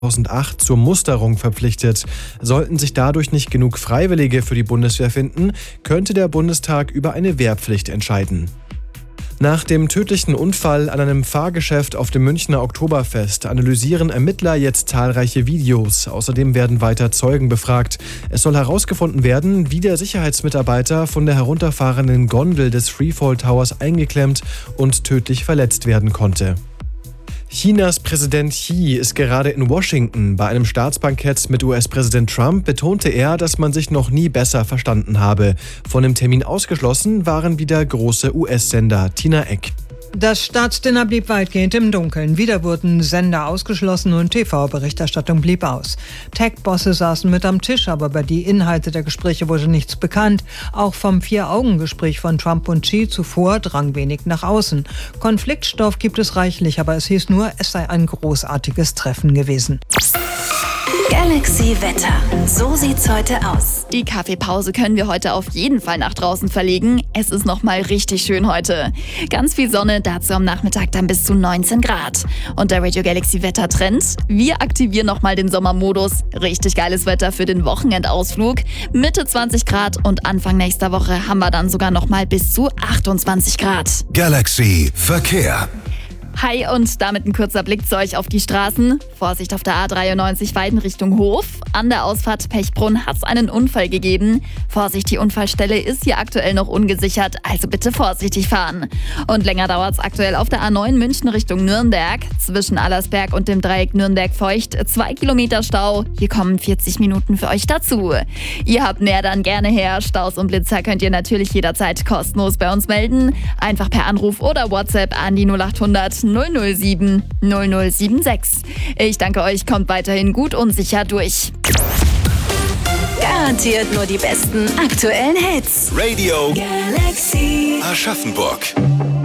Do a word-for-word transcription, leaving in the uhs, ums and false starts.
zweitausendacht zur Musterung verpflichtet. Sollten sich dadurch nicht genug Freiwillige für die Bundeswehr finden, könnte der Bundestag über eine Wehrpflicht entscheiden. Nach dem tödlichen Unfall an einem Fahrgeschäft auf dem Münchner Oktoberfest analysieren Ermittler jetzt zahlreiche Videos. Außerdem werden weiter Zeugen befragt. Es soll herausgefunden werden, wie der Sicherheitsmitarbeiter von der herunterfahrenden Gondel des Freefall Towers eingeklemmt und tödlich verletzt werden konnte. Chinas Präsident Xi ist gerade in Washington. Bei einem Staatsbankett mit U S-Präsident Trump betonte er, dass man sich noch nie besser verstanden habe. Von dem Termin ausgeschlossen waren wieder große U S-Sender. Tina Eck. Das Staatsdinner blieb weitgehend im Dunkeln. Wieder wurden Sender ausgeschlossen und T V-Berichterstattung blieb aus. Tech-Bosse saßen mit am Tisch, aber über die Inhalte der Gespräche wurde nichts bekannt. Auch vom Vier-Augen-Gespräch von Trump und Xi zuvor drang wenig nach außen. Konfliktstoff gibt es reichlich, aber es hieß nur, es sei ein großartiges Treffen gewesen. Galaxy Wetter. So sieht's heute aus. Die Kaffeepause können wir heute auf jeden Fall nach draußen verlegen. Es ist nochmal richtig schön heute. Ganz viel Sonne, dazu am Nachmittag dann bis zu neunzehn Grad. Und der Radio Galaxy Wettertrend: Wir aktivieren nochmal den Sommermodus. Richtig geiles Wetter für den Wochenendausflug. Mitte zwanzig Grad und Anfang nächster Woche haben wir dann sogar nochmal bis zu achtundzwanzig Grad. Galaxy Verkehr. Hi und damit ein kurzer Blick zu euch auf die Straßen. Vorsicht auf der A dreiundneunzig Weiden Richtung Hof. An der Ausfahrt Pechbrunn hat es einen Unfall gegeben. Vorsicht, die Unfallstelle ist hier aktuell noch ungesichert, also bitte vorsichtig fahren. Und länger dauert es aktuell auf der A neun München Richtung Nürnberg. Zwischen Allersberg und dem Dreieck Nürnberg-Feucht zwei Kilometer Stau. Hier kommen vierzig Minuten für euch dazu. Ihr habt näher dann gerne her. Staus und Blitzer könnt ihr natürlich jederzeit kostenlos bei uns melden. Einfach per Anruf oder WhatsApp an die null achthundert null null sieben null null sieben sechs. Ich danke euch, kommt weiterhin gut und sicher durch. Garantiert nur die besten aktuellen Hits. Radio Galaxy Aschaffenburg.